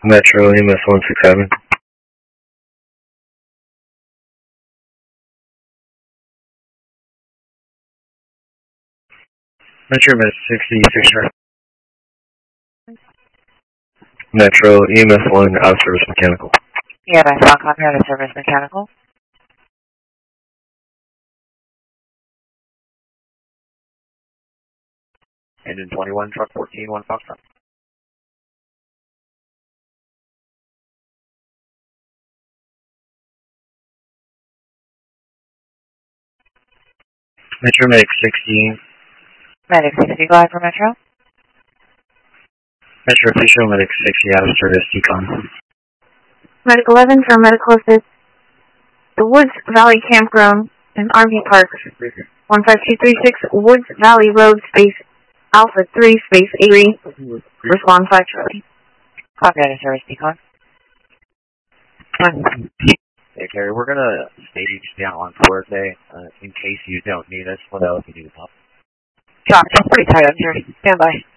Metro EMS 167. Metro EMS 66. Metro EMS 1 out of service mechanical. Yeah, I saw copy out of service mechanical. Engine 21, truck 14, 1 Foxtrot. Metro Medic 16. Medic 60, go ahead for Metro. Metro Official Medic 60 out of service decon. Medic 11 for medical assist. The Woods Valley Campground and RV Park. 15236 Woods Valley Road, space Alpha 3, space 80. Respond 5 Charlie. Copy out of service decon. Hey, Carrie, we're going to stage down on Fuerte in case you don't need us. What else you need to pop? Josh, I'm pretty tired. I'm here. Stand by.